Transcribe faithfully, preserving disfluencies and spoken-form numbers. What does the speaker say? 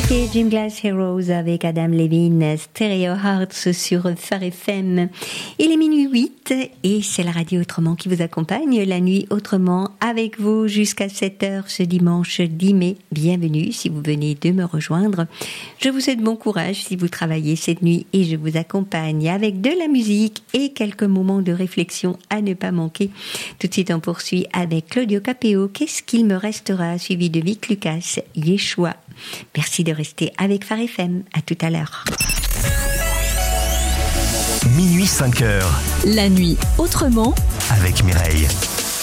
C'était Gym Glass Heroes avec Adam Levine, Stereo Hearts sur Phare F M. Il est minuit huit et c'est la radio Autrement qui vous accompagne la nuit autrement avec vous jusqu'à sept heures ce dimanche dix mai. Bienvenue si vous venez de me rejoindre. Je vous souhaite bon courage si vous travaillez cette nuit et je vous accompagne avec de la musique et quelques moments de réflexion à ne pas manquer. Tout de suite on poursuit avec Claudio Capéo. Qu'est-ce qu'il me restera, suivi de Vic Lucas, Yeshua. Merci de rester avec Phare F M. À tout à l'heure. Minuit cinq heures. La nuit autrement avec Mireille.